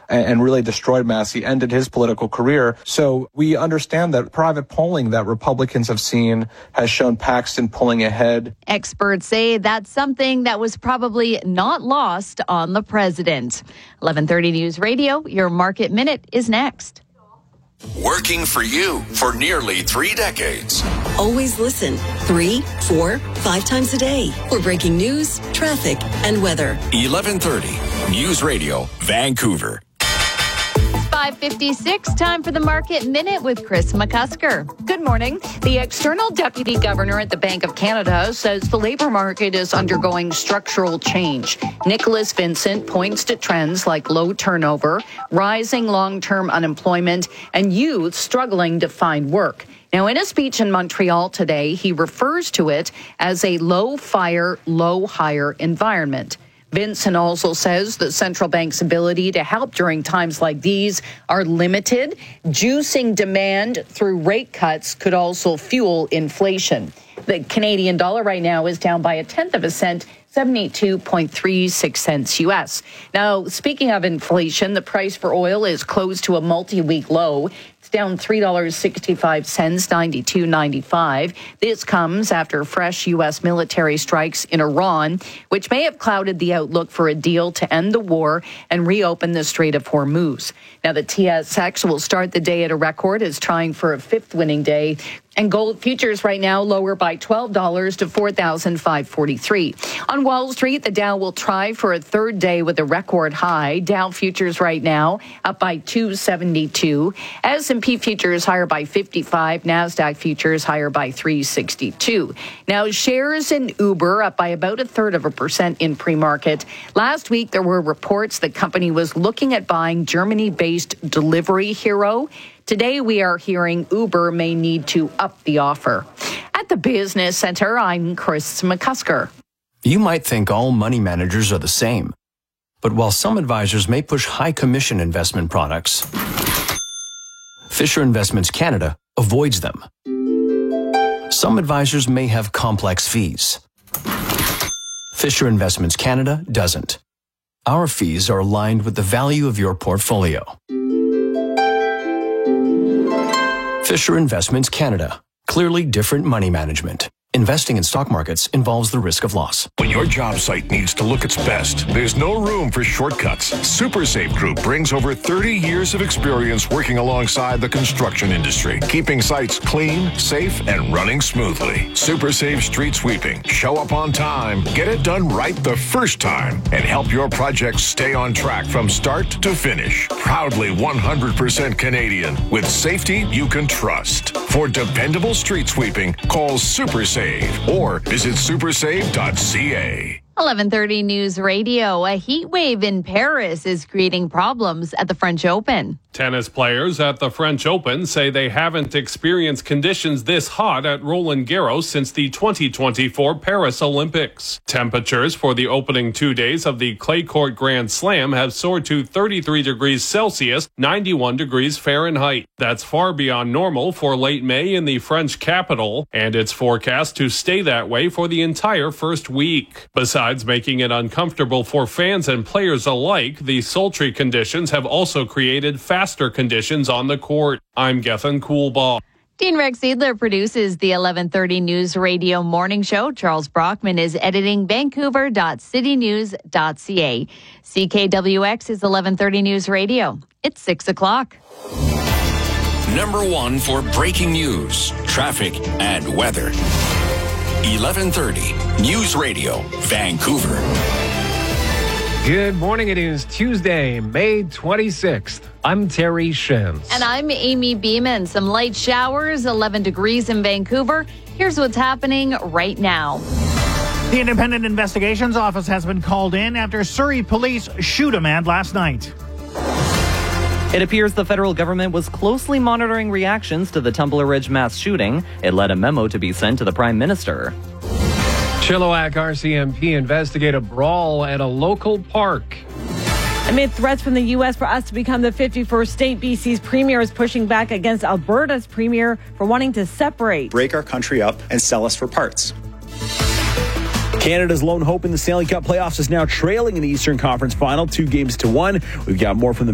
and really destroyed Massey, ended his political career. So we understand that private polling that Republicans have seen has shown Paxton pulling ahead. Experts say that's something that was probably not lost on the president. 11:30 News Radio, your Market Minute is next. Working for you for nearly 3 decades. Always listen 3, 4, 5 times a day for breaking news, traffic, and weather. 11:30 News Radio, Vancouver. 5:56, time for the Market Minute with Chris McCusker. Good morning. The external deputy governor at the Bank of Canada says the labor market is undergoing structural change. Nicholas Vincent points to trends like low turnover, rising long-term unemployment, and youth struggling to find work. Now, in a speech in Montreal today, he refers to it as a low-fire, low-hire environment. Vincent also says the central bank's ability to help during times like these are limited. Juicing demand through rate cuts could also fuel inflation. The Canadian dollar right now is down by a tenth of a cent, 72.36 cents U.S. Now, speaking of inflation, the price for oil is close to a multi-week low. It's down $3.65, $92.95. This comes after fresh U.S. military strikes in Iran, which may have clouded the outlook for a deal to end the war and reopen the Strait of Hormuz. Now, the TSX will start the day at a record, is trying for a fifth winning day. And gold futures right now lower by $12 to $4,543. On Wall Street, the Dow will try for a third day with a record high. Dow futures right now up by 272. S&P futures higher by 55. NASDAQ futures higher by 362. Now, shares in Uber up by about 1/3% in pre-market. Last week, there were reports the company was looking at buying Germany-based Delivery Hero. Today, we are hearing Uber may need to up the offer. At the Business Center, I'm Chris McCusker. You might think all money managers are the same. But while some advisors may push high commission investment products, Fisher Investments Canada avoids them. Some advisors may have complex fees. Fisher Investments Canada doesn't. Our fees are aligned with the value of your portfolio. Fisher Investments Canada. Clearly different money management. Investing in stock markets involves the risk of loss. When your job site needs to look its best, there's no room for shortcuts. SuperSafe Group brings over 30 years of experience working alongside the construction industry, keeping sites clean, safe, and running smoothly. SuperSafe Street Sweeping. Show up on time, get it done right the first time, and help your projects stay on track from start to finish. Proudly 100% Canadian, with safety you can trust. For dependable street sweeping, call SuperSafe or visit supersave.ca. 11:30 News Radio. A heat wave in Paris is creating problems at the French Open. Tennis players at the French Open say they haven't experienced conditions this hot at Roland Garros since the 2024 Paris Olympics. Temperatures for the opening 2 days of the Clay Court Grand Slam have soared to 33 degrees Celsius, 91 degrees Fahrenheit. That's far beyond normal for late May in the French capital, and it's forecast to stay that way for the entire first week. Besides making it uncomfortable for fans and players alike, the sultry conditions have also created faster conditions on the court. I'm Gethin Coolbaugh. Dean Rex Seidler produces the 11:30 News Radio Morning Show. Charles Brockman is editing Vancouver.citynews.ca. CKWX is 11:30 News Radio. It's 6 o'clock. Number 1 for breaking news, traffic, and weather. 11:30 News Radio, Vancouver. Good morning. It is Tuesday, May 26th. I'm Terry Shins. And I'm Amy Beeman. Some light showers, 11 degrees in Vancouver. Here's what's happening right now. The Independent Investigations Office has been called in after Surrey police shoot a man last night. It appears the federal government was closely monitoring reactions to the Tumbler Ridge mass shooting. It led a memo to be sent to the Prime Minister. Chilliwack RCMP investigate a brawl at a local park. Amid threats from the U.S. for us to become the 51st state, BC's premier is pushing back against Alberta's premier for wanting to separate. Break our country up and sell us for parts. Canada's lone hope in the Stanley Cup playoffs is now trailing in the Eastern Conference Final 2-1. We've got more from the